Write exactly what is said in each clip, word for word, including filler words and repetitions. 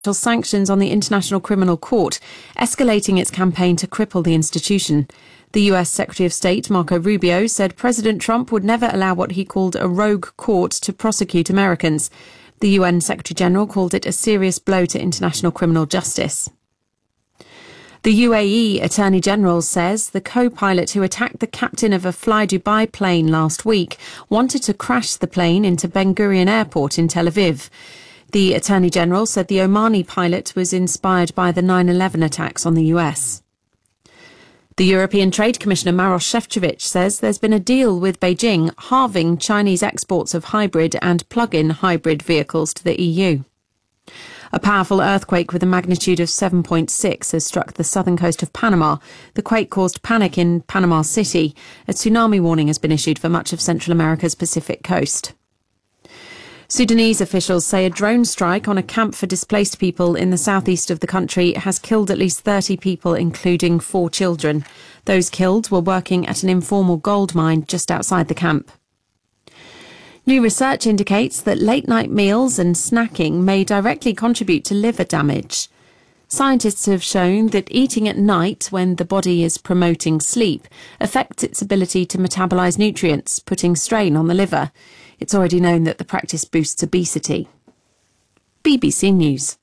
sanctions on the International Criminal Court, escalating its campaign to cripple the institution. The U S Secretary of State, Marco Rubio, said President Trump would never allow what he called a rogue court to prosecute Americans. The U N Secretary-General called it a serious blow to international criminal justice. The U A E Attorney General says the co-pilot who attacked the captain of a Fly Dubai plane last week wanted to crash the plane into Ben Gurion Airport in Tel Aviv. The Attorney General said the Omani pilot was inspired by the nine eleven attacks on the U S. The European Trade Commissioner Maroš Šefčovič says there's been a deal with Beijing halving Chinese exports of hybrid and plug-in hybrid vehicles to the E U. A powerful earthquake with a magnitude of seven point six has struck the southern coast of Panama. The quake caused panic in Panama City. A tsunami warning has been issued for much of Central America's Pacific coast. Sudanese officials say a drone strike on a camp for displaced people in the southeast of the country has killed at least thirty people, including four children. Those killed were working at an informal gold mine just outside the camp. New research indicates that late-night meals and snacking may directly contribute to liver damage. Scientists have shown that eating at night, when the body is promoting sleep, affects its ability to metabolize nutrients, putting strain on the liver. It's already known that the practice boosts obesity. B B C News.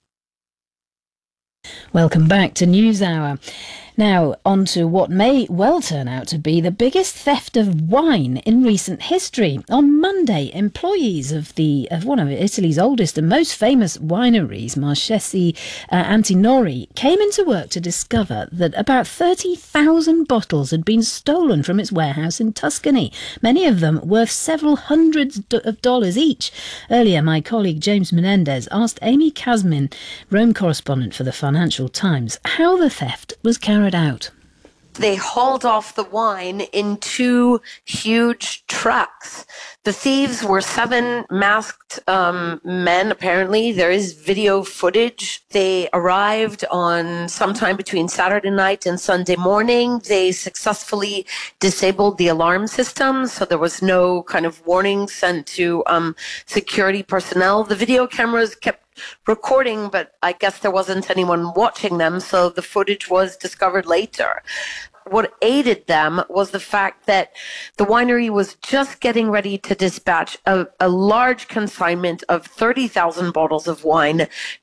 Welcome back to NewsHour. Now, on to what may well turn out to be the biggest theft of wine in recent history. On Monday, employees of the of one of Italy's oldest and most famous wineries, Marchesi uh, Antinori, came into work to discover that about thirty thousand bottles had been stolen from its warehouse in Tuscany, many of them worth several hundreds of dollars each. Earlier, my colleague James Menendez asked Amy Kazmin, Rome correspondent for the Financial Times, how the theft was carried out. They hauled off the wine in two huge trucks. The thieves were seven masked um, men, apparently. There is video footage. They arrived on sometime between Saturday night and Sunday morning. They successfully disabled the alarm system, so there was no kind of warning sent to um, security personnel. The video cameras kept recording, but I guess there wasn't anyone watching them, so the footage was discovered later. What aided them was the fact that the winery was just getting ready to dispatch a, a large consignment of thirty thousand bottles of wine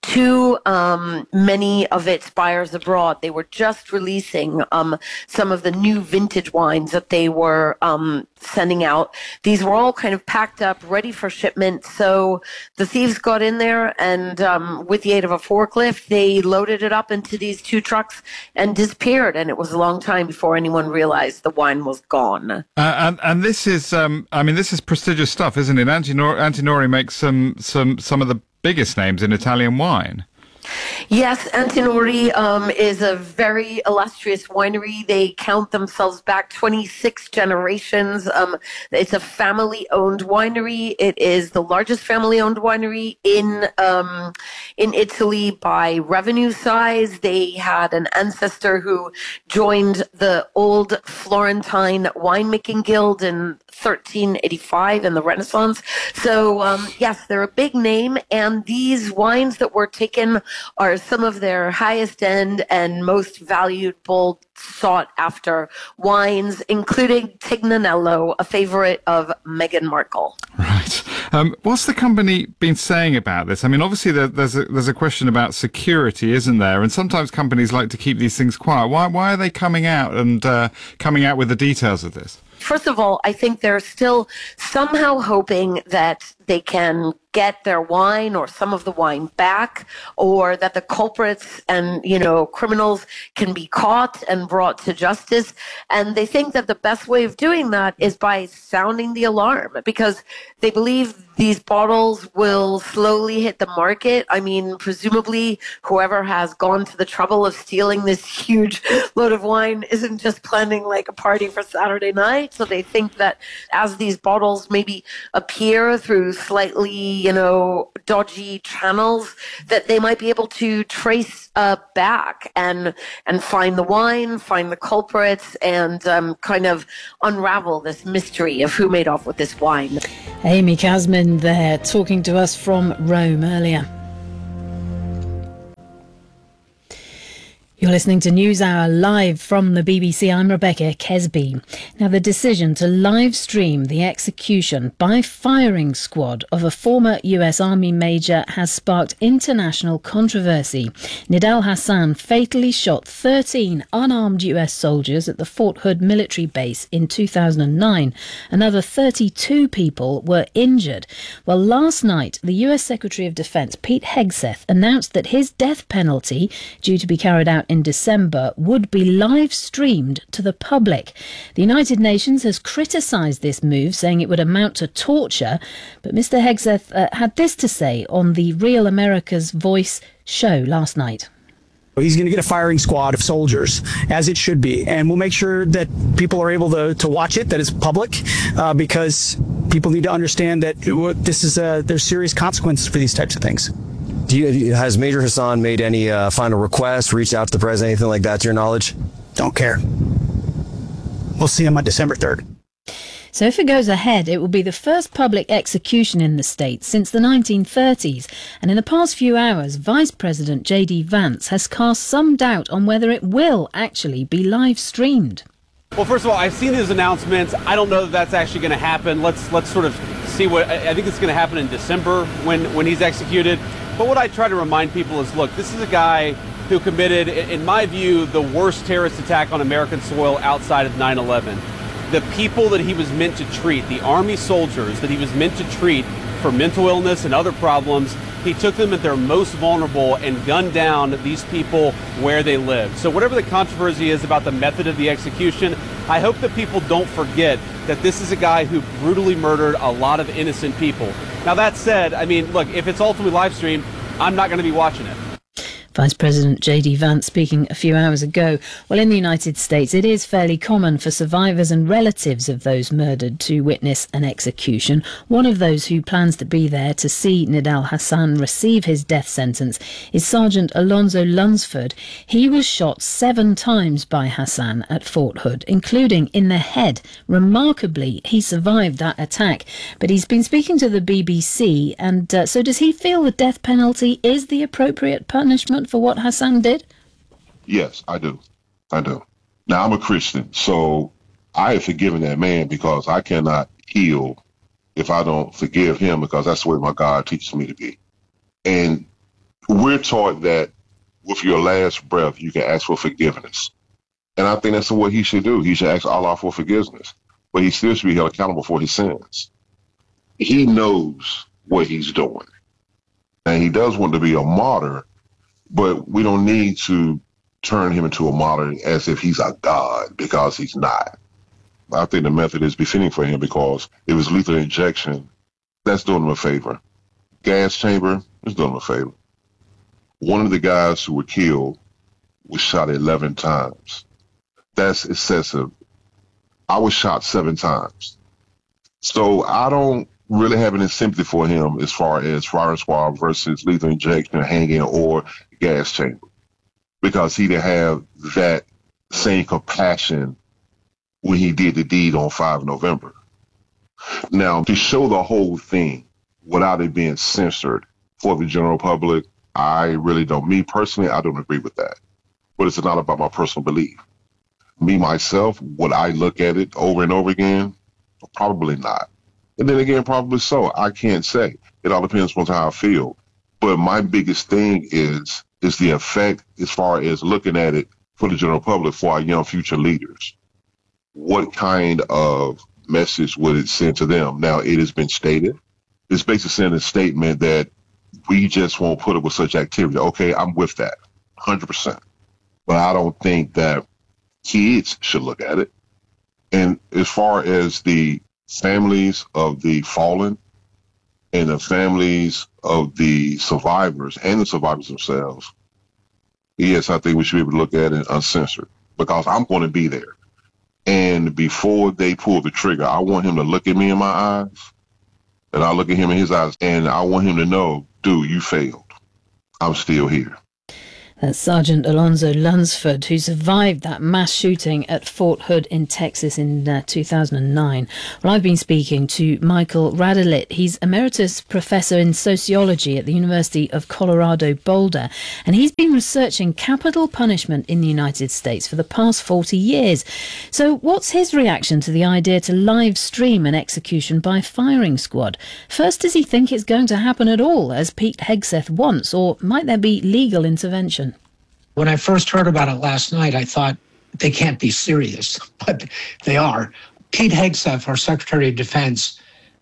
to um, many of its buyers abroad. They were just releasing um, some of the new vintage wines that they were um, sending out. These were all kind of packed up, ready for shipment. So the thieves got in there and um, with the aid of a forklift, they loaded it up into these two trucks and disappeared. And it was a long time before anyone realized the wine was gone. Uh, and and this is, um, I mean, this is prestigious stuff, isn't it? Antinori, Antinori makes some some some of the biggest names in Italian wine. Yes, Antinori um, is a very illustrious winery. They count themselves back twenty-six generations. Um, it's a family-owned winery. It is the largest family-owned winery in um, in Italy by revenue size. They had an ancestor who joined the old Florentine winemaking guild in thirteen eighty-five in the Renaissance. So, um, yes, they're a big name, and these wines that were taken are some of their highest end and most valuable, sought after wines, including Tignanello, a favorite of Meghan Markle. Right. Um, what's the company been saying about this? I mean, obviously there, there's a, there's a question about security, isn't there? And sometimes companies like to keep these things quiet. Why why are they coming out and uh, coming out with the details of this? First of all, I think they're still somehow hoping that they can get their wine or some of the wine back, or that the culprits and, you know, criminals can be caught and brought to justice. And they think that the best way of doing that is by sounding the alarm, because they believe these bottles will slowly hit the market. I mean, presumably whoever has gone to the trouble of stealing this huge load of wine isn't just planning like a party for Saturday night. So they think that as these bottles maybe appear through slightly, you know, dodgy channels, that they might be able to trace uh, back and and find the wine, find the culprits, and um, kind of unravel this mystery of who made off with this wine. Amy Kazmin there, talking to us from Rome earlier. You're listening to NewsHour live from the B B C. I'm Rebecca Kesby. Now, the decision to live stream the execution by firing squad of a former U S Army major has sparked international controversy. Nidal Hasan fatally shot thirteen unarmed U S soldiers at the Fort Hood military base in two thousand nine. Another thirty-two people were injured. Well, last night, the U S Secretary of Defense, Pete Hegseth, announced that his death penalty, due to be carried out in December, would be live streamed to the public. The United Nations has criticised this move, saying it would amount to torture. But Mister Hegseth uh, had this to say on the Real America's Voice show last night. He's going to get a firing squad of soldiers, as it should be. And we'll make sure that people are able to, to watch it, that it's public, uh, because people need to understand that this is a, there's serious consequences for these types of things. Do you, has Major Hasan made any uh, final requests, reached out to the president, anything like that, to your knowledge? Don't care. We'll see him on December third. So if it goes ahead, it will be the first public execution in the States since the nineteen thirties. And in the past few hours, Vice President J D Vance has cast some doubt on whether it will actually be live streamed. Well, first of all, I've seen his announcements. I don't know that that's actually going to happen. Let's let's sort of see what I think it's going to happen in December when, when he's executed. But what I try to remind people is, look, this is a guy who committed, in my view, the worst terrorist attack on American soil outside of nine eleven. The people that he was meant to treat, the Army soldiers that he was meant to treat for mental illness and other problems, he took them at their most vulnerable and gunned down these people where they lived. So whatever the controversy is about the method of the execution, I hope that people don't forget that this is a guy who brutally murdered a lot of innocent people. Now, that said, I mean, look, if it's ultimately live streamed, I'm not going to be watching it. Vice President J D Vance speaking a few hours ago. Well, in the United States, it is fairly common for survivors and relatives of those murdered to witness an execution. One of those who plans to be there to see Nidal Hasan receive his death sentence is Sergeant Alonzo Lunsford. He was shot seven times by Hasan at Fort Hood, including in the head. Remarkably, he survived that attack. But he's been speaking to the B B C, and uh, so does he feel the death penalty is the appropriate punishment for what Hasan did? Yes, I do. I do. Now, I'm a Christian, so I have forgiven that man because I cannot heal if I don't forgive him, because that's the way my God teaches me to be. And we're taught that with your last breath, you can ask for forgiveness. And I think that's what he should do. He should ask Allah for forgiveness, but he still should be held accountable for his sins. He knows what he's doing, and he does want to be a martyr. But we don't need to turn him into a martyr as if he's a god, because he's not. I think the method is befitting for him because it was lethal injection. That's doing him a favor. Gas chamber is doing him a favor. One of the guys who were killed was shot eleven times. That's excessive. I was shot seven times. So I don't really have any sympathy for him as far as firing squad versus lethal injection, hanging, or gas chamber, because he didn't have that same compassion when he did the deed on the fifth of November. Now, to show the whole thing without it being censored for the general public, I really don't. Me personally, I don't agree with that. But it's not about my personal belief. Me, myself, would I look at it over and over again? Probably not. And then again, probably so. I can't say. It all depends on how I feel. But my biggest thing is is the effect as far as looking at it for the general public, for our young future leaders. What kind of message would it send to them? Now, it has been stated. It's basically sending a statement that we just won't put up with such activity. Okay, I'm with that, one hundred percent. But I don't think that kids should look at it. And as far as the families of the fallen and the families of the survivors and the survivors themselves, yes, I think we should be able to look at it uncensored, because I'm going to be there. And before they pull the trigger, I want him to look at me in my eyes, and I look at him in his eyes, and I want him to know, dude, you failed. I'm still here. That's Sergeant Alonzo Lunsford, who survived that mass shooting at Fort Hood in Texas in uh, two thousand nine. Well, I've been speaking to Michael Radelit. He's Emeritus Professor in Sociology at the University of Colorado Boulder, and he's been researching capital punishment in the United States for the past forty years. So what's his reaction to the idea to live stream an execution by firing squad? First, does he think it's going to happen at all, as Pete Hegseth wants, or might there be legal intervention? When I first heard about it last night, I thought they can't be serious, but they are. Pete Hegseth, our Secretary of Defense,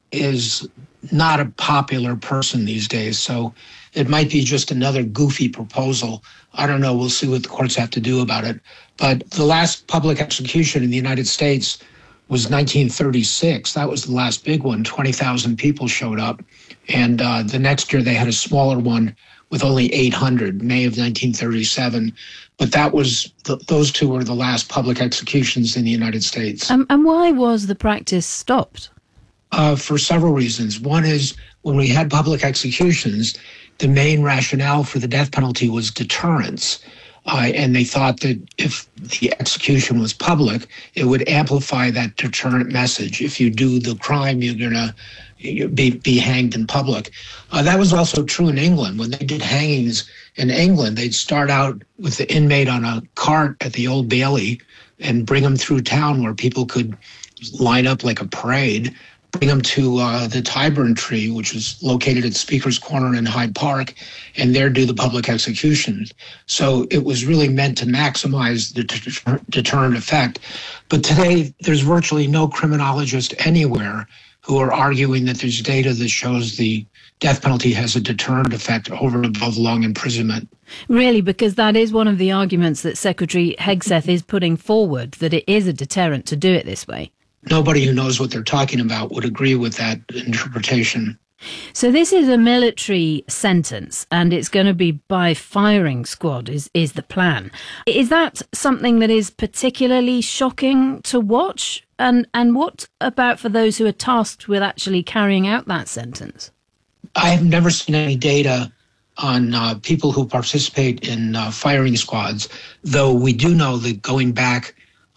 is not a popular person these days, so it might be just another goofy proposal. I don't know. We'll see what the courts have to do about it. But the last public execution in the United States was nineteen thirty-six. That was the last big one. twenty thousand people showed up. And uh, the next year they had a smaller one with only eight hundred, May of nineteen thirty-seven. But that was, the, those two were the last public executions in the United States. Um, and why was the practice stopped? Uh, for several reasons. One is when we had public executions, the main rationale for the death penalty was deterrence. Uh, and they thought that if the execution was public, it would amplify that deterrent message. If you do the crime, you're going to be, be hanged in public. Uh, that was also true in England. When they did hangings in England, they'd start out with the inmate on a cart at the Old Bailey and bring him through town where people could line up like a parade, bring them to uh, the Tyburn Tree, which was located at Speaker's Corner in Hyde Park, and there do the public execution. So it was really meant to maximize the deter- deterrent effect. But today, there's virtually no criminologist anywhere who are arguing that there's data that shows the death penalty has a deterrent effect over and above long imprisonment. Really, because that is one of the arguments that Secretary Hegseth is putting forward, that it is a deterrent to do it this way. Nobody who knows what they're talking about would agree with that interpretation. So this is a military sentence, and it's going to be by firing squad is, is the plan. Is that something that is particularly shocking to watch? And, and what about for those who are tasked with actually carrying out that sentence? I've never seen any data on uh, people who participate in uh, firing squads, though we do know that going back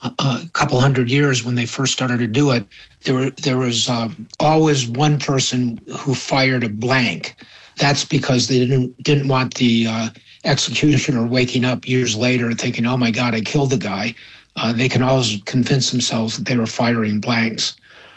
a couple hundred years when they first started to do it, there were, there was uh, always one person who fired a blank. That's because they didn't didn't want the uh, executioner waking up years later thinking, oh my God, I killed the guy. Uh, they can always convince themselves that they were firing blanks.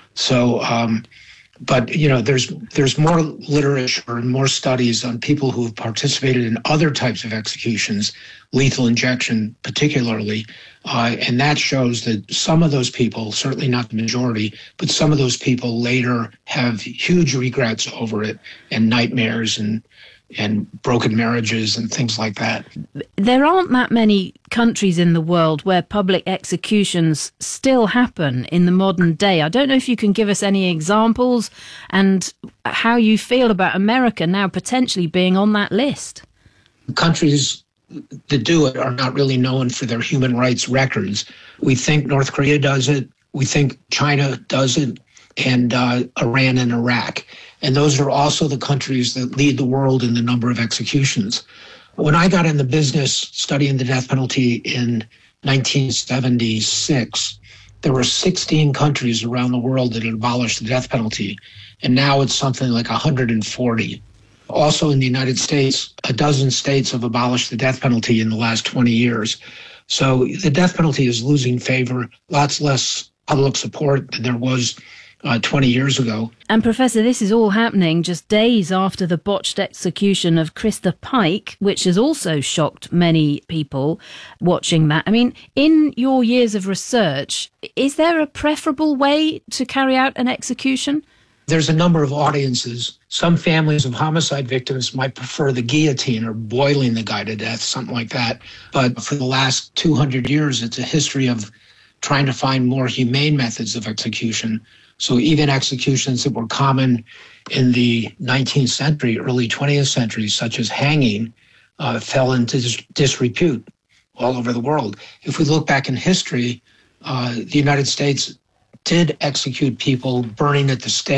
So, um, but, you know, there's there's more literature and more studies on people who have participated in other types of executions, lethal injection particularly, uh, and that shows that some of those people, certainly not the majority, but some of those people later have huge regrets over it and nightmares and and broken marriages and things like that. There aren't that many countries in the world where public executions still happen in the modern day. I don't know if you can give us any examples and how you feel about America now potentially being on that list. Countries that do it are not really known for their human rights records. We think North Korea does it. We think China does it, and uh, Iran and Iraq. And those are also the countries that lead the world in the number of executions. When I got in the business studying the death penalty in nineteen seventy-six, there were sixteen countries around the world that had abolished the death penalty. And now it's something like one hundred forty. Also in the United States, a dozen states have abolished the death penalty in the last twenty years. So the death penalty is losing favor, lots less public support than there was Uh, twenty years ago. And Professor, this is all happening just days after the botched execution of Krista Pike, which has also shocked many people watching that. I mean, in your years of research, is there a preferable way to carry out an execution? There's a number of audiences. Some families of homicide victims might prefer the guillotine or boiling the guy to death, something like that. But for the last two hundred years, it's a history of trying to find more humane methods of execution. So even executions that were common in the nineteenth century, early twentieth century, such as hanging, uh, fell into dis- disrepute all over the world. If we look back in history, uh, the United States did execute people burning at the stake,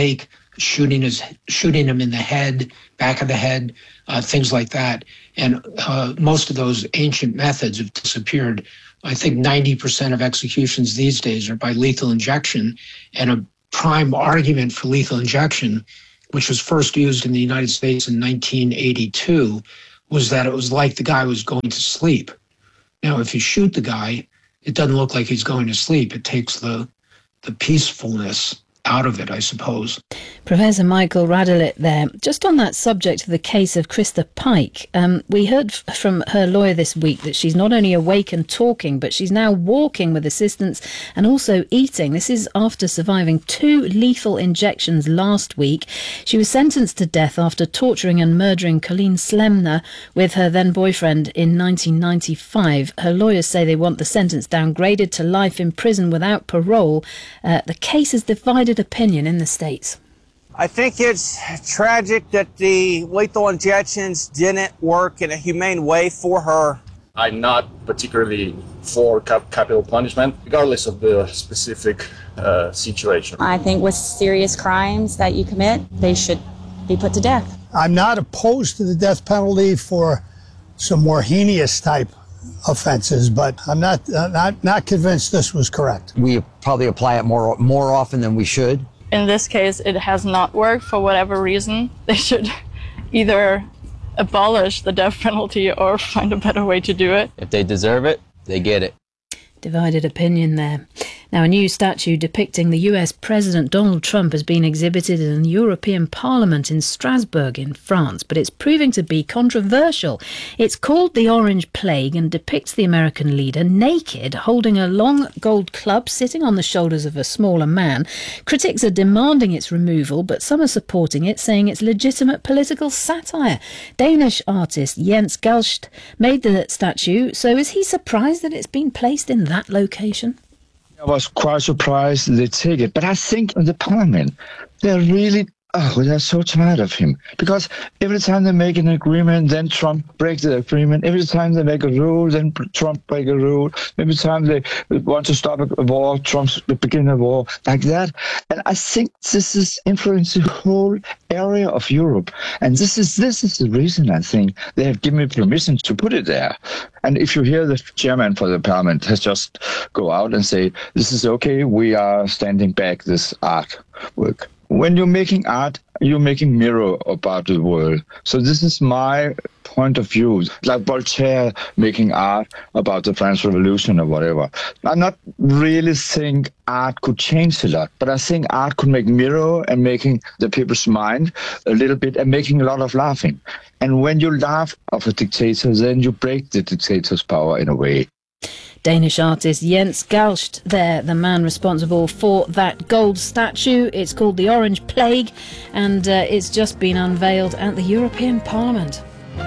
shooting his shooting him in the head, back of the head, uh, things like that. And uh, most of those ancient methods have disappeared. I think ninety percent of executions these days are by lethal injection. And a prime argument for lethal injection, which was first used in the United States in nineteen eighty-two, was that it was like the guy was going to sleep. Now, if you shoot the guy, it doesn't look like he's going to sleep. It takes the the peacefulness out of it, I suppose. Professor Michael Radelet there. Just on that subject of the case of Krista Pike, um, we heard f- from her lawyer this week that she's not only awake and talking, but she's now walking with assistance and also eating. This is after surviving two lethal injections last week. She was sentenced to death after torturing and murdering Colleen Slemner with her then boyfriend in nineteen ninety-five. Her lawyers say they want the sentence downgraded to life in prison without parole. Uh, the case has divided opinion in the States. I think it's tragic that the lethal injections didn't work in a humane way for her. I'm not particularly for cap- capital punishment, regardless of the specific uh, situation. I think with serious crimes that you commit, they should be put to death. I'm not opposed to the death penalty for some more heinous type offenses, but I'm not uh, not not convinced this was correct. We probably apply it more more often than we should. In this case, it has not worked for whatever reason. They should either abolish the death penalty or find a better way to do it. If they deserve it, they get it. Divided opinion there. Now, a new statue depicting the U S President Donald Trump has been exhibited in the European Parliament in Strasbourg in France, but it's proving to be controversial. It's called the Orange Plague and depicts the American leader naked, holding a long gold club, sitting on the shoulders of a smaller man. Critics are demanding its removal, but some are supporting it, saying it's legitimate political satire. Danish artist Jens Galscht made the statue, so is he surprised that it's been placed in that location? I was quite surprised they take it, but I think in the parliament, they're really, oh, they're so tired of him. Because every time they make an agreement, then Trump breaks the agreement. Every time they make a rule, then Trump breaks a rule. Every time they want to stop a war, Trump begin a war, like that. And I think this is influencing the whole area of Europe. And this is this is the reason I think they have given me permission to put it there. And if you hear the chairman for the parliament has just go out and say, this is okay, we are standing back this artwork. When you're making art, you're making mirror about the world. So this is my point of view, like Voltaire making art about the French Revolution or whatever. I'm not really think art could change a lot, but I think art could make mirror and making the people's mind a little bit and making a lot of laughing. And when you laugh of a dictator, then you break the dictator's power in a way. Danish artist Jens Galscht there, the man responsible for that gold statue. It's called the Orange Plague, and uh, it's just been unveiled at the European Parliament.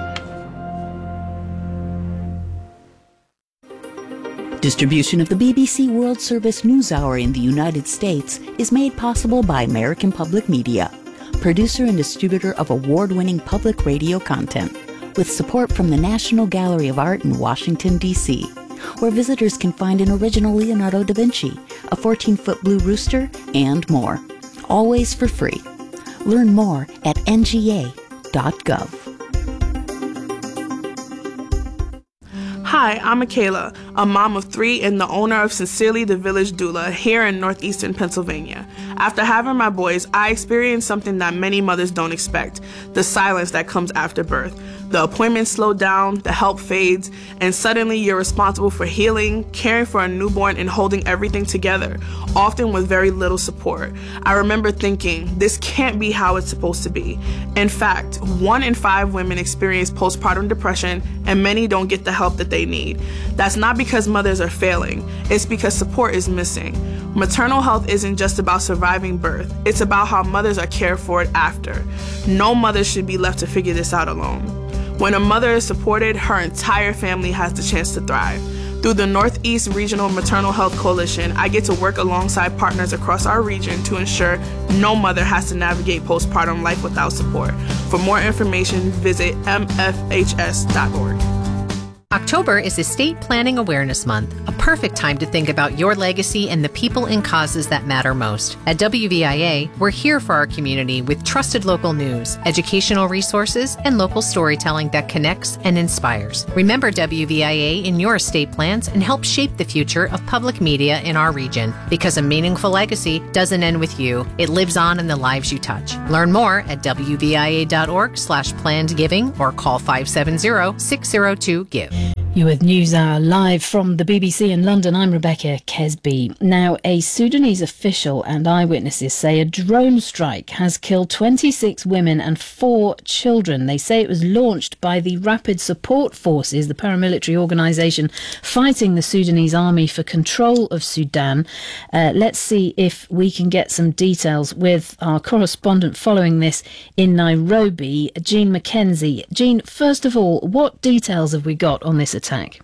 Distribution of the B B C World Service NewsHour in the United States is made possible by American Public Media, producer and distributor of award-winning public radio content, with support from the National Gallery of Art in Washington, D C, where visitors can find an original Leonardo da Vinci, a fourteen-foot blue rooster, and more. Always for free. Learn more at N G A dot gov. Hi, I'm Michaela, a mom of three and the owner of Sincerely the Village Doula here in northeastern Pennsylvania. After having my boys, I experienced something that many mothers don't expect, the silence that comes after birth. The appointments slow down, the help fades, and suddenly you're responsible for healing, caring for a newborn, and holding everything together, often with very little support. I remember thinking, this can't be how it's supposed to be. In fact, one in five women experience postpartum depression, and many don't get the help that they need. That's not because mothers are failing, it's because support is missing. Maternal health isn't just about surviving birth, it's about how mothers are cared for after. No mother should be left to figure this out alone. When a mother is supported, her entire family has the chance to thrive. Through the Northeast Regional Maternal Health Coalition, I get to work alongside partners across our region to ensure no mother has to navigate postpartum life without support. For more information, visit M F H S dot org. October is Estate Planning Awareness Month, a perfect time to think about your legacy and the people and causes that matter most. At W V I A, we're here for our community with trusted local news, educational resources, and local storytelling that connects and inspires. Remember W V I A in your estate plans and help shape the future of public media in our region. Because a meaningful legacy doesn't end with you, it lives on in the lives you touch. Learn more at W V I A dot org slash planned giving or call five seven zero, six zero two, give. You're with NewsHour live from the B B C in London. I'm Rebecca Kesby. Now, a Sudanese official and eyewitnesses say a drone strike has killed twenty-six women and four children. They say it was launched by the Rapid Support Forces, the paramilitary organisation fighting the Sudanese army for control of Sudan. Uh, let's see if we can get some details with our correspondent following this in Nairobi, Jean McKenzie. Jean, first of all, what details have we got on this attack? attack?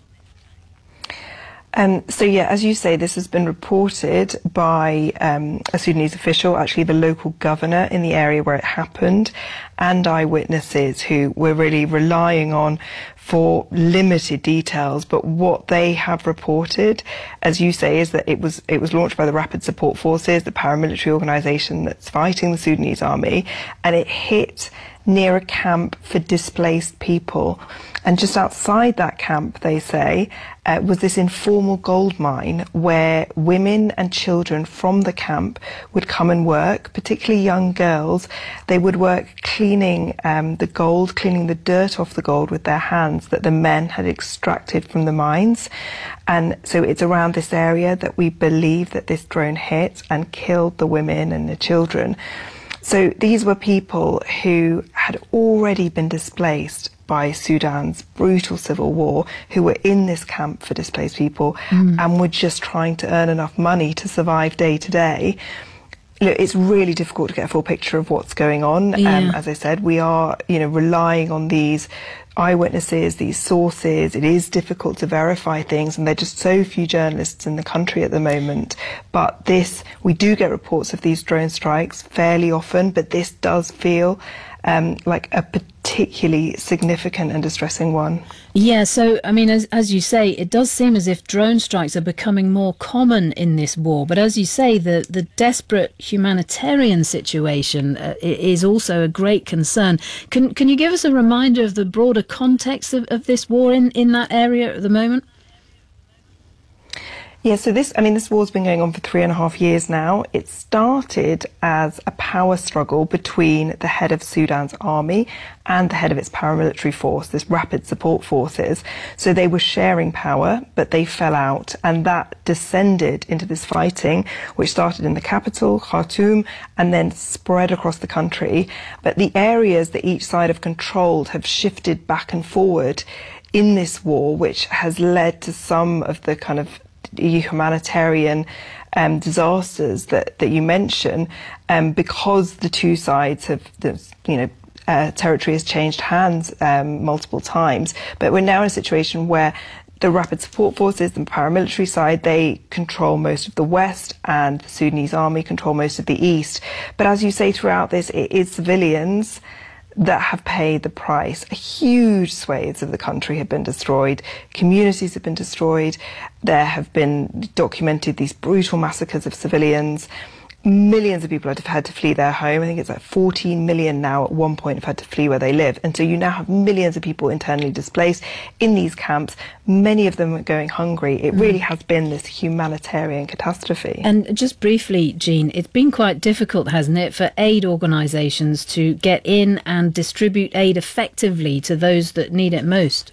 Um, so, yeah, as you say, this has been reported by um, a Sudanese official, actually the local governor in the area where it happened, and eyewitnesses who we're really relying on for limited details. But what they have reported, as you say, is that it was it was launched by the Rapid Support Forces, the paramilitary organisation that's fighting the Sudanese army, and it hit near a camp for displaced people. And just outside that camp, they say, uh, was this informal gold mine where women and children from the camp would come and work, particularly young girls. They would work cleaning um, the gold, cleaning the dirt off the gold with their hands that the men had extracted from the mines. And so it's around this area that we believe that this drone hit and killed the women and the children. So these were people who had already been displaced by Sudan's brutal civil war, who were in this camp for displaced people mm. and were just trying to earn enough money to survive day to day. Look, it's really difficult to get a full picture of what's going on. Yeah. Um, as I said, we are, you know, relying on these eyewitnesses, these sources. It is difficult to verify things, and there are just so few journalists in the country at the moment. But this, we do get reports of these drone strikes fairly often, but this does feel um, like a particularly significant and distressing one. Yeah, so, I mean, as, as you say, it does seem as if drone strikes are becoming more common in this war. But as you say, the, the desperate humanitarian situation uh, is also a great concern. Can can you give us a reminder of the broader context of, of this war in, in that area at the moment? Yeah, so this, I mean, this war's been going on for three and a half years now. It started as a power struggle between the head of Sudan's army and the head of its paramilitary force, this Rapid Support Forces. So they were sharing power, but they fell out, and that descended into this fighting, which started in the capital, Khartoum, and then spread across the country. But the areas that each side have controlled have shifted back and forward in this war, which has led to some of the kind of humanitarian um, disasters that, that you mention, um, because the two sides have, you know, uh, territory has changed hands um, multiple times. But we're now in a situation where the Rapid Support Forces, the paramilitary side, they control most of the west, and the Sudanese army control most of the east. But as you say, throughout this, it is civilians that have paid the price. Huge swathes of the country have been destroyed. Communities have been destroyed. There have been documented these brutal massacres of civilians. Millions of people have had to flee their home. I think it's like fourteen million now at one point have had to flee where they live. And so you now have millions of people internally displaced in these camps. Many of them are going hungry. It really has been this humanitarian catastrophe. And just briefly, Jean, it's been quite difficult, hasn't it, for aid organisations to get in and distribute aid effectively to those that need it most?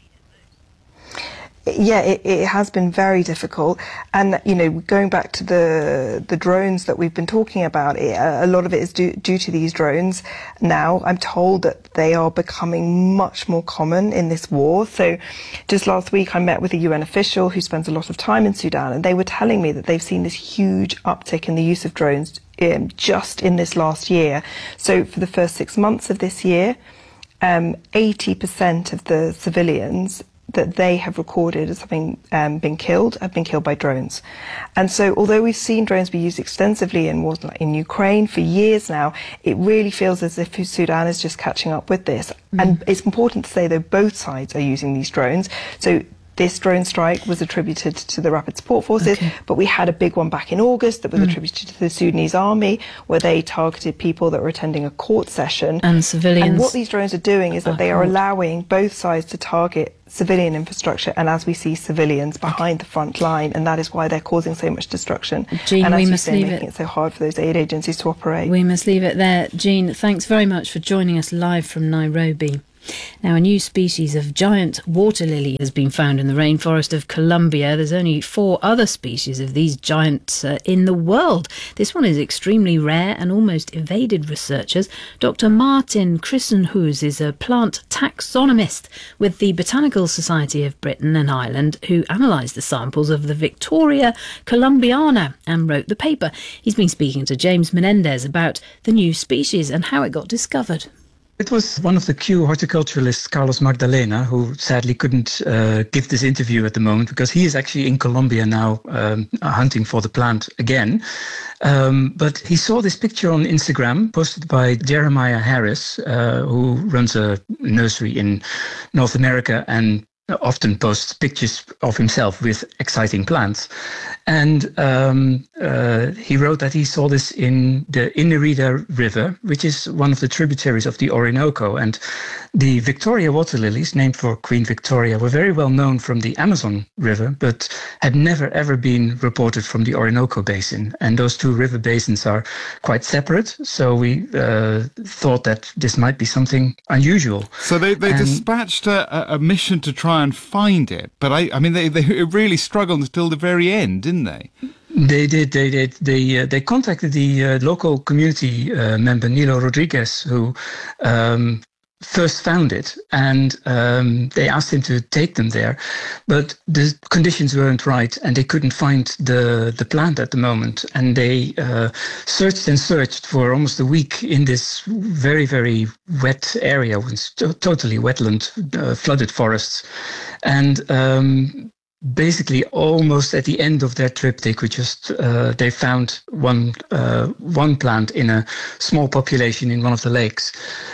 Yeah, it, it has been very difficult. And, you know, going back to the the drones that we've been talking about, it, a lot of it is due, due to these drones. Now, I'm told that they are becoming much more common in this war. So just last week, I met with a U N official who spends a lot of time in Sudan, and they were telling me that they've seen this huge uptick in the use of drones um, just in this last year. So for the first six months of this year, um, eighty percent of the civilians that they have recorded as having um, been killed have been killed by drones. And so although we've seen drones be used extensively in wars like in Ukraine for years now, it really feels as if Sudan is just catching up with this. Mm. And it's important to say, though, both sides are using these drones. So this drone strike was attributed to the Rapid Support Forces, okay. but we had a big one back in August that was mm. attributed to the Sudanese army, where they targeted people that were attending a court session. And civilians. And what these drones are doing is that they are allowing both sides to target civilian infrastructure, and as we see, civilians behind the front line, and that is why they're causing so much destruction. Jean, and as we you must say, leave making it. it so hard for those aid agencies to operate. We must leave it there. Jean, thanks very much for joining us live from Nairobi. Now, a new species of giant water lily has been found in the rainforest of Colombia. There's only four other species of these giants uh, in the world. This one is extremely rare and almost evaded researchers. Doctor Martin Christenhuis is a plant taxonomist with the Botanical Society of Britain and Ireland, who analysed the samples of the Victoria colombiana and wrote the paper. He's been speaking to James Menendez about the new species and how it got discovered. It was one of the Kew horticulturalists, Carlos Magdalena, who sadly couldn't uh, give this interview at the moment because he is actually in Colombia now um, hunting for the plant again. Um, but he saw this picture on Instagram posted by Jeremiah Harris, uh, who runs a nursery in North America and often posts pictures of himself with exciting plants. And um, uh, he wrote that he saw this in the Inirida River, which is one of the tributaries of the Orinoco. And the Victoria water lilies, named for Queen Victoria, were very well known from the Amazon River, but had never ever been reported from the Orinoco Basin. And those two river basins are quite separate. So we uh, thought that this might be something unusual. So they, they and dispatched a, a mission to try and find it. But I, I mean, they, they really struggled until the very end, didn't they? They did. They did. They uh, they contacted the uh, local community uh, member Nilo Rodriguez, who um, first found it, and um, they asked him to take them there, but the conditions weren't right, and they couldn't find the the plant at the moment. And they uh, searched and searched for almost a week in this very very wet area, with t- totally wetland, uh, flooded forests, and. Um, Basically, almost at the end of their trip, they could just uh, they found one uh, one plant in a small population in one of the lakes.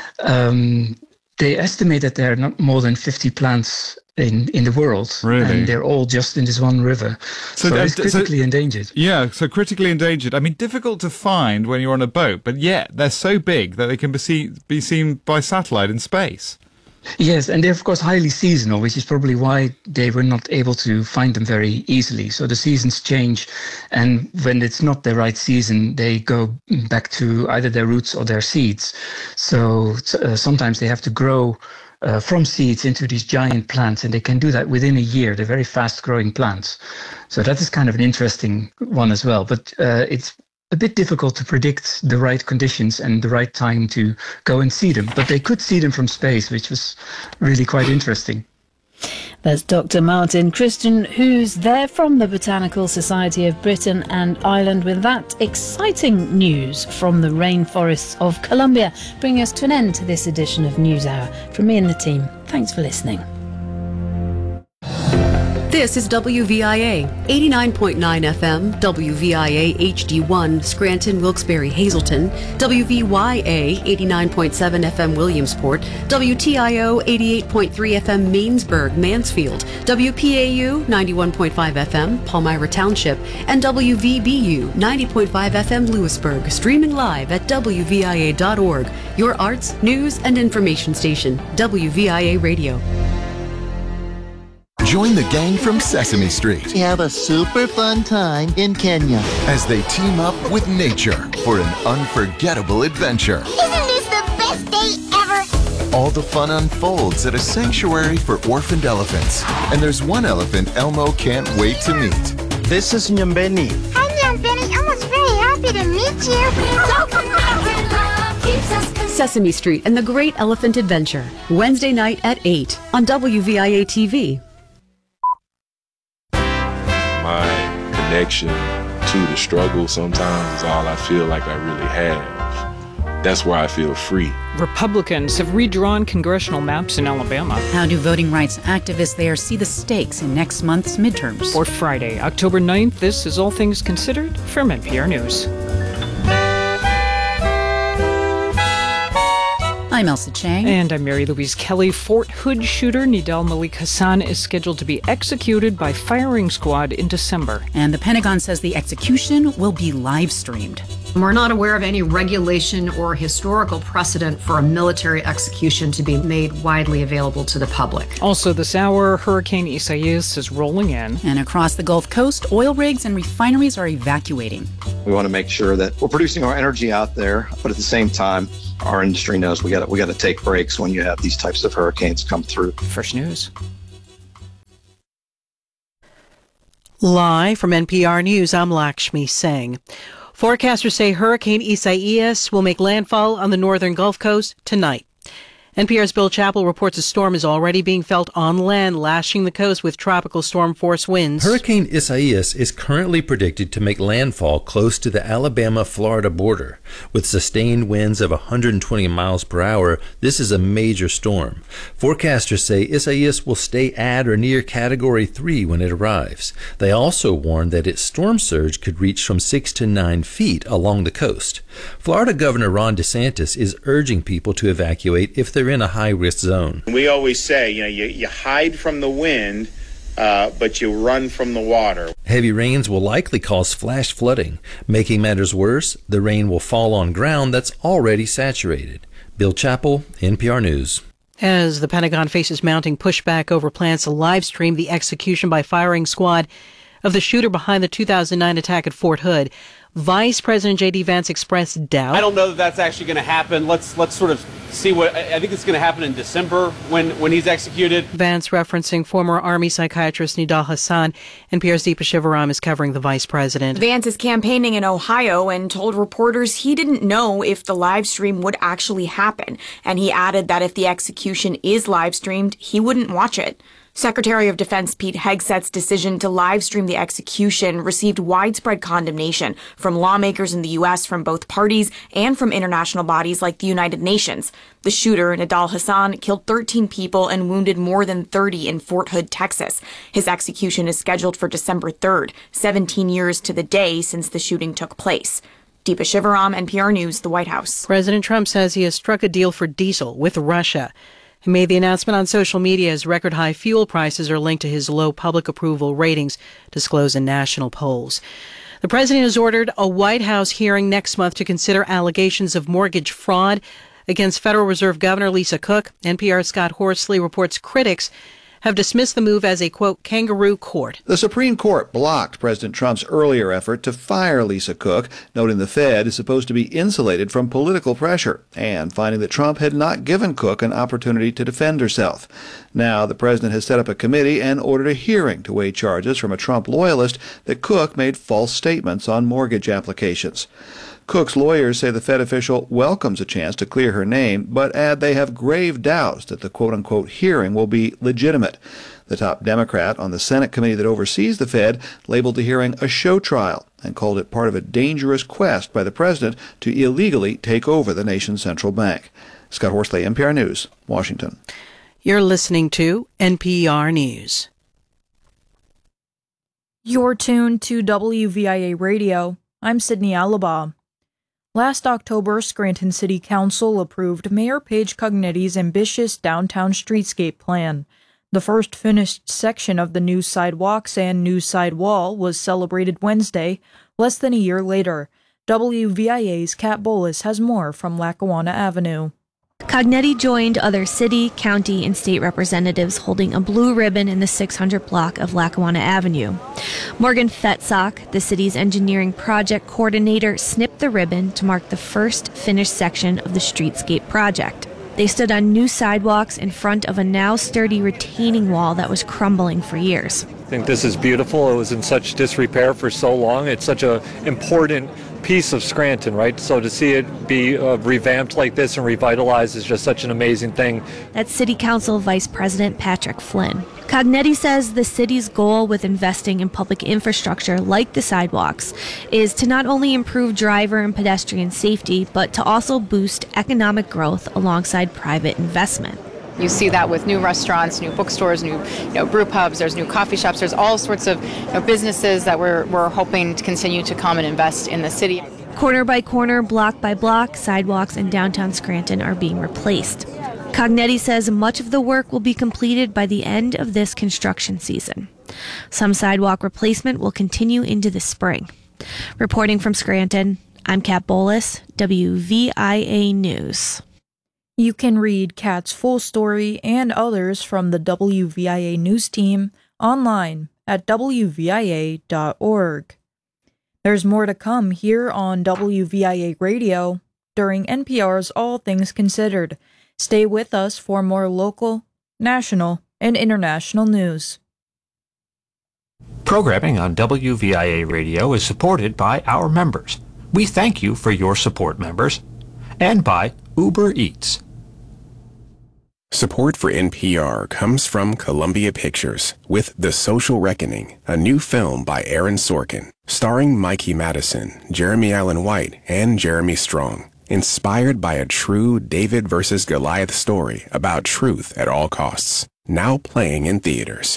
Um, they estimate that there are not more than fifty plants in, in the world, really? And they're all just in this one river. So, so it's critically so, endangered. Yeah, so critically endangered. I mean, difficult to find when you're on a boat, but yet they're so big that they can be seen, be seen by satellite in space. Yes, and they're of course highly seasonal, which is probably why they were not able to find them very easily. So the seasons change, and when it's not the right season, they go back to either their roots or their seeds. So uh, sometimes they have to grow uh, from seeds into these giant plants, and they can do that within a year. They're very fast-growing plants. So that is kind of an interesting one as well. But uh, it's a bit difficult to predict the right conditions and the right time to go and see them. But they could see them from space, which was really quite interesting. That's Doctor Martin Christenhuis there from the Botanical Society of Britain and Ireland with that exciting news from the rainforests of Colombia, bringing us to an end to this edition of NewsHour. From me and the team, thanks for listening. This is W V I A, eighty-nine point nine F M, W V I A H D one, Scranton, Wilkes-Barre, Hazleton, W V Y A, eighty-nine point seven F M, Williamsport, W T I O, eighty-eight point three F M, Mainsburg, Mansfield, W P A U, ninety-one point five F M, Palmyra Township, and W V B U, ninety point five F M, Lewisburg, streaming live at W V I A dot org, your arts, news, and information station, W V I A Radio. Join the gang from Sesame Street. We have a super fun time in Kenya as they team up with nature for an unforgettable adventure. Isn't this the best day ever? All the fun unfolds at a sanctuary for orphaned elephants. And there's one elephant Elmo can't wait to meet. This is Nyambeni. Hi, Nyambeni. Elmo's very happy to meet you. Sesame Street and the Great Elephant Adventure, Wednesday night at eight on W V I A T V. My connection to the struggle sometimes is all I feel like I really have. That's why I feel free. Republicans have redrawn congressional maps in Alabama. How do voting rights activists there see the stakes in next month's midterms? For Friday, October ninth, this is All Things Considered from N P R News. I'm Elsa Chang. And I'm Mary Louise Kelly. Fort Hood shooter Nidal Malik Hassan is scheduled to be executed by firing squad in December. And the Pentagon says the execution will be live streamed. We're not aware of any regulation or historical precedent for a military execution to be made widely available to the public. Also this hour, Hurricane Isaias is rolling in. And across the Gulf Coast, oil rigs and refineries are evacuating. We want to make sure that we're producing our energy out there, but at the same time, our industry knows we got we got to take breaks when you have these types of hurricanes come through. First News. Live from N P R News, I'm Lakshmi Singh. Forecasters say Hurricane Isaias will make landfall on the northern Gulf Coast tonight. N P R's Bill Chappell reports a storm is already being felt on land, lashing the coast with tropical storm force winds. Hurricane Isaias is currently predicted to make landfall close to the Alabama-Florida border. With sustained winds of one hundred twenty miles per hour, this is a major storm. Forecasters say Isaias will stay at or near Category three when it arrives. They also warn that its storm surge could reach from six to nine feet along the coast. Florida Governor Ron DeSantis is urging people to evacuate if they're in a high-risk zone. We always say, you know, you, you hide from the wind, uh, but you run from the water. Heavy rains will likely cause flash flooding. Making matters worse, the rain will fall on ground that's already saturated. Bill Chappell, N P R News. As the Pentagon faces mounting pushback over plans to live stream the execution by firing squad of the shooter behind the two thousand nine attack at Fort Hood, Vice President J D Vance expressed doubt. I don't know that that's actually going to happen. Let's let's sort of see what I think it's going to happen in December when, when he's executed. Vance referencing former Army psychiatrist Nidal Hassan. N P R's Deepa Shivaram is covering the vice president. Vance is campaigning in Ohio and told reporters he didn't know if the live stream would actually happen. And he added that if the execution is live streamed, he wouldn't watch it. Secretary of Defense Pete Hegseth's decision to live stream the execution received widespread condemnation from lawmakers in the U S from both parties and from international bodies like the United Nations. The shooter, Nidal Hassan, killed thirteen people and wounded more than thirty in Fort Hood, Texas. His execution is scheduled for December third, seventeen years to the day since the shooting took place. Deepa Shivaram, N P R News, the White House. President Trump says he has struck a deal for diesel with Russia. He made the announcement on social media as record-high fuel prices are linked to his low public approval ratings disclosed in national polls. The president has ordered a White House hearing next month to consider allegations of mortgage fraud against Federal Reserve Governor Lisa Cook. N P R's Scott Horsley reports critics have dismissed the move as a, quote, kangaroo court. The Supreme Court blocked President Trump's earlier effort to fire Lisa Cook, noting the Fed is supposed to be insulated from political pressure, and finding that Trump had not given Cook an opportunity to defend herself. Now, the president has set up a committee and ordered a hearing to weigh charges from a Trump loyalist that Cook made false statements on mortgage applications. Cook's lawyers say the Fed official welcomes a chance to clear her name, but add they have grave doubts that the quote-unquote hearing will be legitimate. The top Democrat on the Senate committee that oversees the Fed labeled the hearing a show trial and called it part of a dangerous quest by the president to illegally take over the nation's central bank. Scott Horsley, N P R News, Washington. You're listening to N P R News. You're tuned to W V I A Radio. I'm Sydney Alaba. Last October, Scranton City Council approved Mayor Paige Cognetti's ambitious downtown streetscape plan. The first finished section of the new sidewalks and new sidewall was celebrated Wednesday, less than a year later. W V I A's Kat Bolus has more from Lackawanna Avenue. Cognetti joined other city, county, and state representatives holding a blue ribbon in the six hundred block of Lackawanna Avenue. Morgan Fetzok, the city's engineering project coordinator, snipped the ribbon to mark the first finished section of the streetscape project. They stood on new sidewalks in front of a now sturdy retaining wall that was crumbling for years. I think this is beautiful. It was in such disrepair for so long. It's such an important piece of Scranton, right? So to see it be uh, revamped like this and revitalized is just such an amazing thing. That's City Council Vice President Patrick Flynn. Cognetti says the city's goal with investing in public infrastructure like the sidewalks is to not only improve driver and pedestrian safety, but to also boost economic growth alongside private investment. You see that with new restaurants, new bookstores, new you know, brew pubs, there's new coffee shops, there's all sorts of you know, businesses that we're, we're hoping to continue to come and invest in the city. Corner by corner, block by block, sidewalks in downtown Scranton are being replaced. Cognetti says much of the work will be completed by the end of this construction season. Some sidewalk replacement will continue into the spring. Reporting from Scranton, I'm Kat Bolas, W V I A News. You can read Kat's full story and others from the W V I A News team online at W V I A dot org. There's more to come here on W V I A Radio during N P R's All Things Considered. Stay with us for more local, national, and international news. Programming on W V I A Radio is supported by our members. We thank you for your support, members. And by Uber Eats. Support for N P R comes from Columbia Pictures with The Social Reckoning, a new film by Aaron Sorkin, starring Mikey Madison, Jeremy Allen White, and Jeremy Strong. Inspired by a true David versus Goliath story about truth at all costs. Now playing in theaters.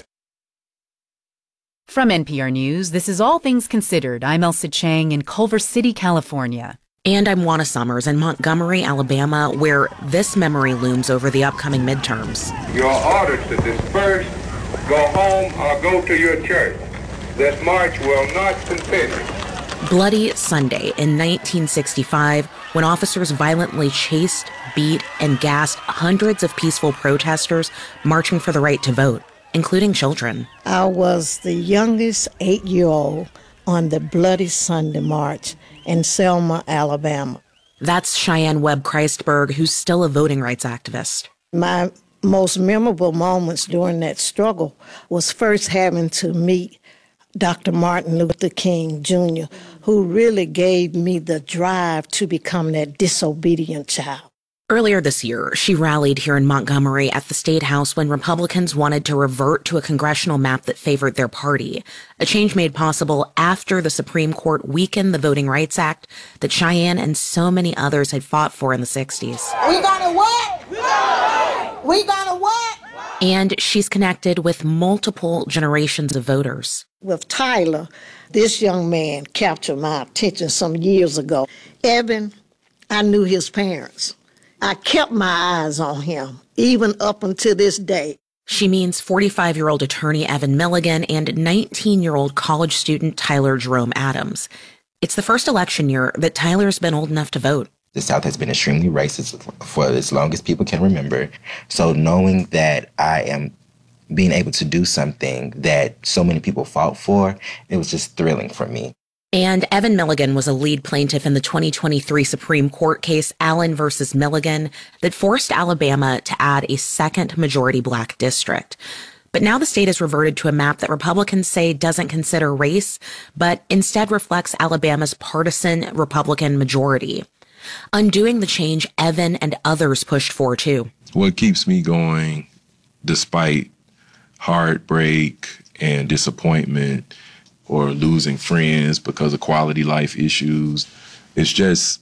From N P R News, this is All Things Considered. I'm Elsa Chang in Culver City, California. And I'm Juana Summers in Montgomery, Alabama, where this memory looms over the upcoming midterms. Your orders to disperse, go home, or go to your church. This march will not continue. Bloody Sunday in nineteen sixty-five, when officers violently chased, beat, and gassed hundreds of peaceful protesters marching for the right to vote, including children. I was the youngest eight-year-old on the Bloody Sunday March in Selma, Alabama. That's Cheyenne Webb Christberg, who's still a voting rights activist. My most memorable moments during that struggle was first having to meet Doctor Martin Luther King, Junior, who really gave me the drive to become that disobedient child. Earlier this year, she rallied here in Montgomery at the State House when Republicans wanted to revert to a congressional map that favored their party, a change made possible after the Supreme Court weakened the Voting Rights Act that Cheyenne and so many others had fought for in the sixties. We gonna what? We gonna what? And she's connected with multiple generations of voters. With Tyler, this young man captured my attention some years ago. Evan, I knew his parents. I kept my eyes on him, even up until this day. She means forty-five-year-old attorney Evan Milligan and nineteen-year-old college student Tyler Jerome Adams. It's the first election year that Tyler's been old enough to vote. The South has been extremely racist for as long as people can remember. So knowing that I am being able to do something that so many people fought for, it was just thrilling for me. And Evan Milligan was a lead plaintiff in the twenty twenty-three Supreme Court case Allen versus Milligan that forced Alabama to add a second majority black district. But now the state has reverted to a map that Republicans say doesn't consider race, but instead reflects Alabama's partisan Republican majority. Undoing the change Evan and others pushed for, too. What keeps me going, despite heartbreak and disappointment or losing friends because of quality life issues, it's just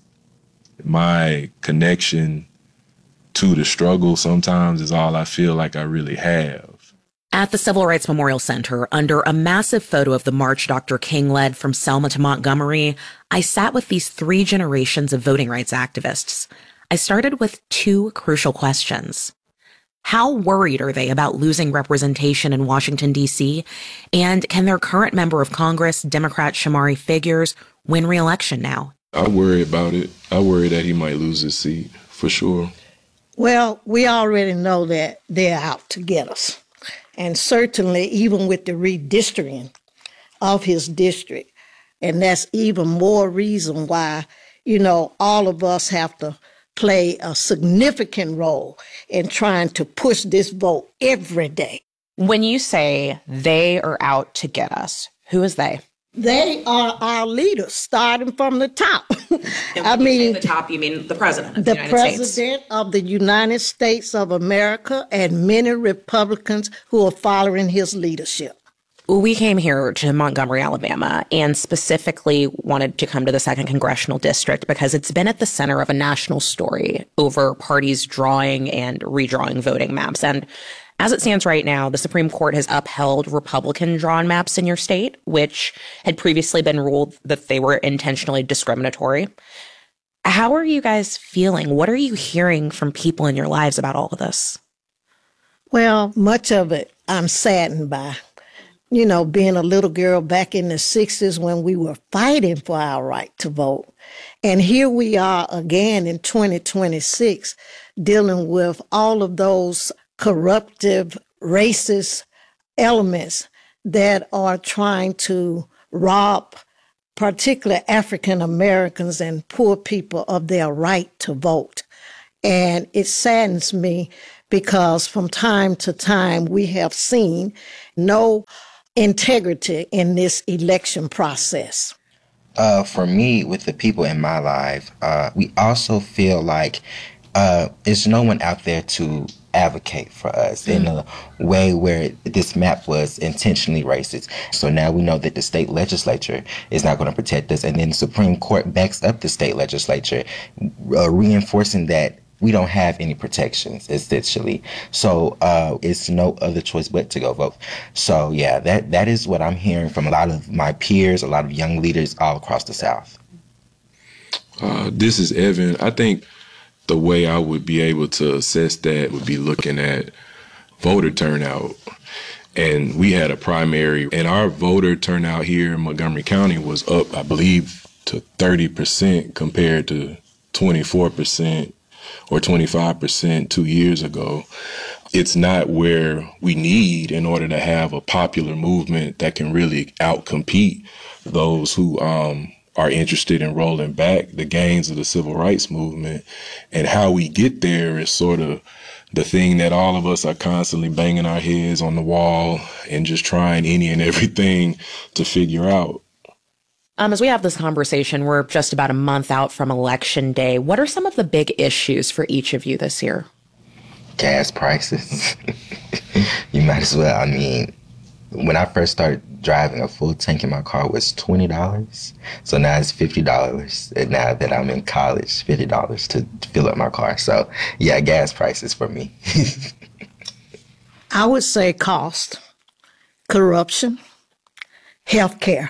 my connection to the struggle sometimes is all I feel like I really have. At the Civil Rights Memorial Center, under a massive photo of the march Doctor King led from Selma to Montgomery, I sat with these three generations of voting rights activists. I started with two crucial questions. How worried are they about losing representation in Washington, D C? And can their current member of Congress, Democrat Shamari Figures, win re-election now? I worry about it. I worry that he might lose his seat, for sure. Well, we already know that they're out to get us. And certainly even with the redistricting of his district. And that's even more reason why, you know, all of us have to play a significant role in trying to push this vote every day. When you say they are out to get us, who is they? They are our leaders, starting from the top. I mean, the top, you mean the president of the, the United president States. of the United States of America, and many Republicans who are following his leadership. We came here to Montgomery, Alabama, and specifically wanted to come to the second Congressional District because it's been at the center of a national story over parties drawing and redrawing voting maps. And as it stands right now, the Supreme Court has upheld Republican-drawn maps in your state, which had previously been ruled that they were intentionally discriminatory. How are you guys feeling? What are you hearing from people in your lives about all of this? Well, much of it I'm saddened by. You know, being a little girl back in the sixties when we were fighting for our right to vote. And here we are again in twenty twenty-six dealing with all of those corruptive, racist elements that are trying to rob particularly African Americans and poor people of their right to vote. And it saddens me because from time to time we have seen no integrity in this election process. Uh, for me, with the people in my life, uh, we also feel like uh, there's no one out there to advocate for us mm. in a way where this map was intentionally racist. So now we know that the state legislature is not going to protect us, and then the Supreme Court backs up the state legislature, uh, reinforcing that we don't have any protections, essentially. So uh, it's no other choice but to go vote. So, yeah, that that is what I'm hearing from a lot of my peers, a lot of young leaders all across the South. Uh, this is Evan. I think the way I would be able to assess that would be looking at voter turnout. And we had a primary, and our voter turnout here in Montgomery County was up, I believe, to thirty percent compared to twenty-four percent or twenty-five percent two years ago. It's not where we need in order to have a popular movement that can really outcompete those who um, are interested in rolling back the gains of the civil rights movement. And how we get there is sort of the thing that all of us are constantly banging our heads on the wall and just trying any and everything to figure out. Um, as we have this conversation, we're just about a month out from Election Day. What are some of the big issues for each of you this year? Gas prices. You might as well. I mean, when I first started driving, a full tank in my car was twenty dollars. So now it's fifty dollars. And now that I'm in college, fifty dollars to fill up my car. So, yeah, gas prices for me. I would say cost, corruption, health care.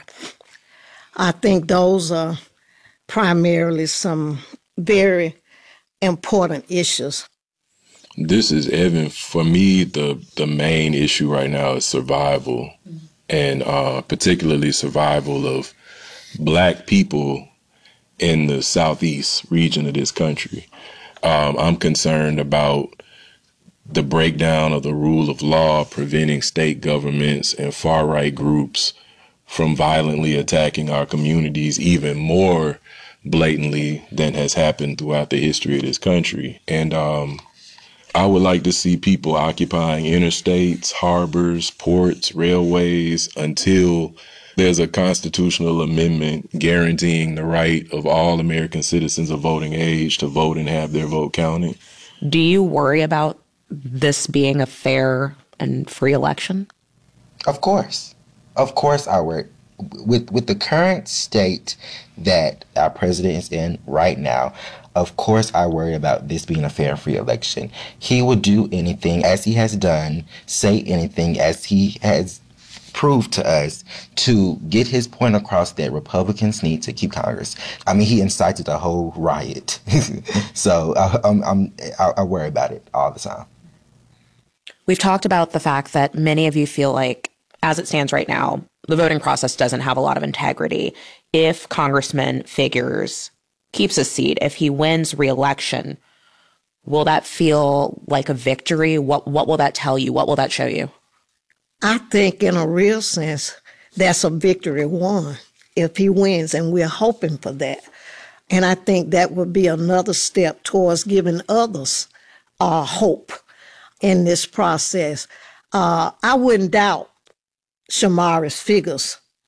I think those are primarily some very important issues. This is Evan. For me, the, the main issue right now is survival, mm-hmm. and uh, particularly survival of Black people in the Southeast region of this country. Um, I'm concerned about the breakdown of the rule of law, preventing state governments and far-right groups from violently attacking our communities even more blatantly than has happened throughout the history of this country. And um, I would like to see people occupying interstates, harbors, ports, railways until there's a constitutional amendment guaranteeing the right of all American citizens of voting age to vote and have their vote counted. Do you worry about this being a fair and free election? Of course. Of course I worry. With with the current state that our president is in right now, of course I worry about this being a fair and free election. He will do anything, as he has done, say anything, as he has proved to us, to get his point across that Republicans need to keep Congress. I mean, he incited a whole riot. So I, I'm, I'm, I, I worry about it all the time. We've talked about the fact that many of you feel like, as it stands right now, the voting process doesn't have a lot of integrity. If Congressman Figures keeps his seat, if he wins re-election, will that feel like a victory? What what will that tell you? What will that show you? I think in a real sense, that's a victory won if he wins, and we're hoping for that. And I think that would be another step towards giving others uh, hope in this process. Uh, I wouldn't doubt Shamari's Figures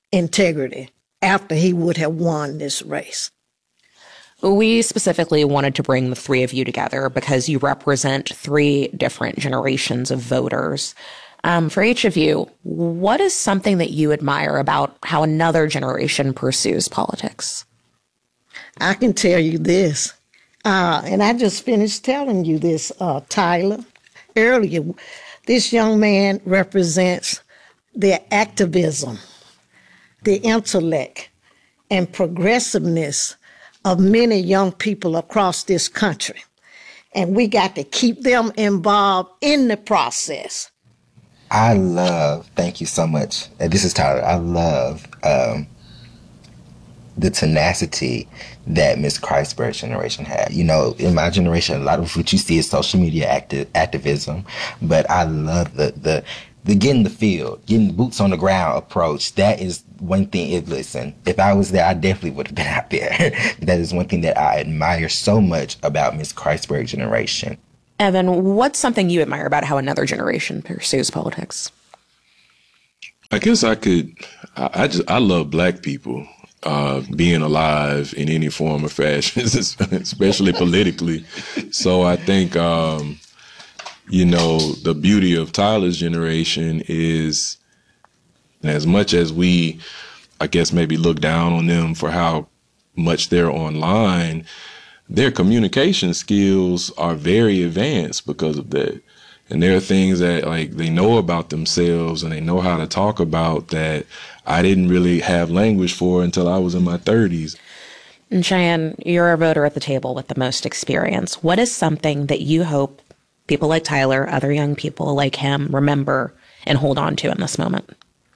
integrity after he would have won this race. We specifically wanted to bring the three of you together because you represent three different generations of voters. Um, for each of you, what is something that you admire about how another generation pursues politics? I can tell you this, uh, and I just finished telling you this, uh, Tyler, earlier. This young man represents the activism, the intellect, and progressiveness of many young people across this country. And we got to keep them involved in the process. I love, thank you so much. And this is Tyler. I love um, the tenacity that Miss Christberg's generation had. You know, in my generation, a lot of what you see is social media acti- activism, but I love the, the, the get in the field, getting boots on the ground approach. That is one thing. It, listen, if I was there, I definitely would have been out there. That is one thing that I admire so much about Miss Christberg's generation. Evan, what's something you admire about how another generation pursues politics? I guess I could, I, I just, I love Black people uh, being alive in any form or fashion, especially politically. So I think, um, you know, the beauty of Tyler's generation is, as much as we, I guess, maybe look down on them for how much they're online, their communication skills are very advanced because of that. And there are things that, like, they know about themselves and they know how to talk about that I didn't really have language for until I was in my thirties. And Cheyenne, you're a voter at the table with the most experience. What is something that you hope people like Tyler, other young people like him, remember and hold on to in this moment?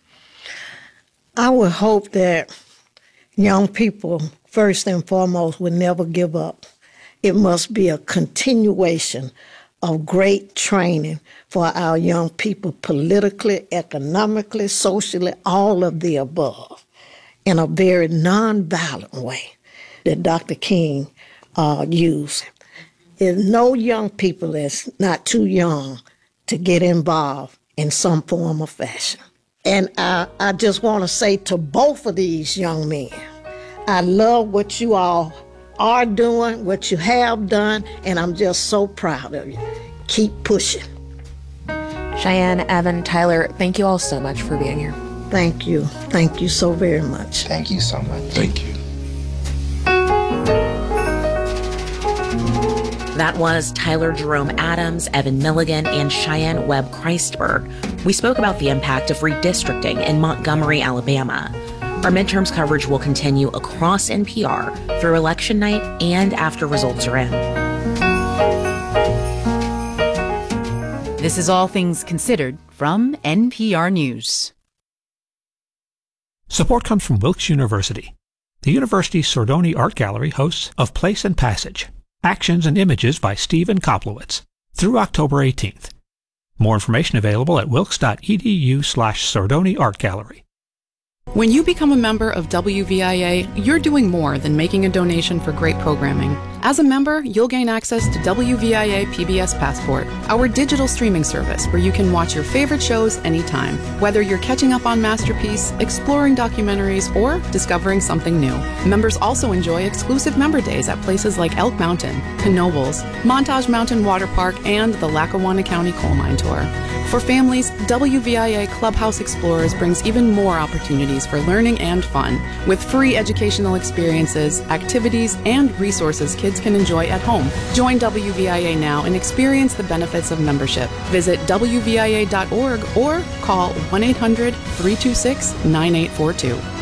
I would hope that young people, first and foremost, would never give up. It must be a continuation of great training for our young people, politically, economically, socially, all of the above, in a very nonviolent way that Doctor King uh, used. There's no young people that's not too young to get involved in some form or fashion. And I, I just want to say to both of these young men, I love what you all are doing, what you have done, and I'm just so proud of you. Keep pushing. Cheyenne, Evan, Tyler, thank you all so much for being here. Thank you. Thank you so very much. Thank you so much. Thank you. That was Tyler Jerome Adams, Evan Milligan, and Cheyenne Webb Christberg. We spoke about the impact of redistricting in Montgomery, Alabama. Our midterms coverage will continue across N P R through election night and after results are in. This is All Things Considered from N P R News. Support comes from Wilkes University. The university's Sordoni Art Gallery hosts Of Place and Passage, Actions and Images by Stephen Koplowitz, through October eighteenth. More information available at wilkes.edu slash Sordoni Art Gallery. When you become a member of W V I A, you're doing more than making a donation for great programming. As a member, you'll gain access to W V I A P B S Passport, our digital streaming service where you can watch your favorite shows anytime, whether you're catching up on Masterpiece, exploring documentaries, or discovering something new. Members also enjoy exclusive member days at places like Elk Mountain, Knoebels, Montage Mountain Water Park, and the Lackawanna County Coal Mine Tour. For families, W V I A Clubhouse Explorers brings even more opportunities for learning and fun, with free educational experiences, activities, and resources kids can enjoy at home. Join W V I A now and experience the benefits of membership. Visit W V I A dot org or call one eight hundred, three two six, nine eight four two.